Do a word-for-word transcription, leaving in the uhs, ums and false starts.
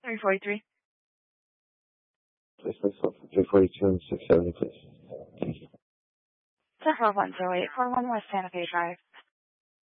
three forty-three. Please myself for three forty-two and six seventy, please. Central one zero eight four one West Santa Fe Drive.